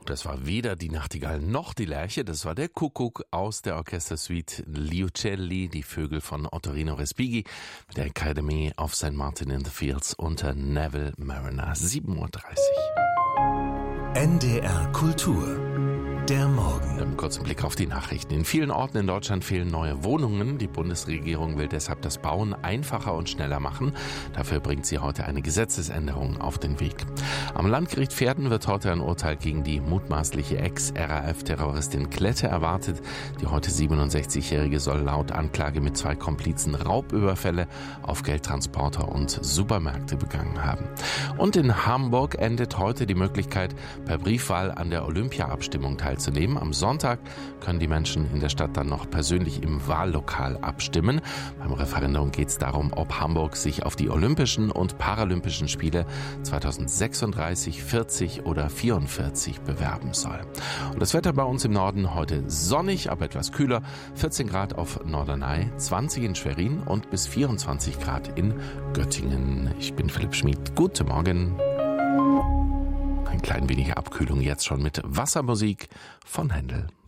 Das war weder die Nachtigall noch die Lerche, das war der Kuckuck aus der Orchestersuite Gli Uccelli, die Vögel von Ottorino Respighi mit der Academy of St. Martin in the Fields unter Neville Mariner. 7:30 Uhr. NDR Kultur. Der Morgen. Einen kurzen Blick auf die Nachrichten. In vielen Orten in Deutschland fehlen neue Wohnungen. Die Bundesregierung will deshalb das Bauen einfacher und schneller machen. Dafür bringt sie heute eine Gesetzesänderung auf den Weg. Am Landgericht Verden wird heute ein Urteil gegen die mutmaßliche Ex-RAF-Terroristin Klette erwartet. Die heute 67-Jährige soll laut Anklage mit 2 Komplizen Raubüberfälle auf Geldtransporter und Supermärkte begangen haben. Und in Hamburg endet heute die Möglichkeit, per Briefwahl an der Olympia-Abstimmung teilzunehmen. Am Sonntag können die Menschen in der Stadt dann noch persönlich im Wahllokal abstimmen. Beim Referendum geht es darum, ob Hamburg sich auf die Olympischen und Paralympischen Spiele 2036, 40 oder 44 bewerben soll. Und das Wetter bei uns im Norden heute sonnig, aber etwas kühler. 14 Grad auf Norderney, 20 in Schwerin und bis 24 Grad in Göttingen. Ich bin Philipp Schmid. Guten Morgen. Ein klein wenig Abkühlung jetzt schon mit Wassermusik von Händel.